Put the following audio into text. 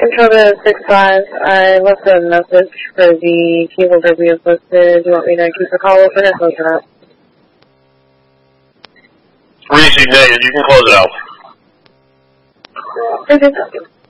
Control to 6-5. I left a message for the cable that we have listed. Do you want me to keep the call open or close it out? Reese, you can close it out. Okay.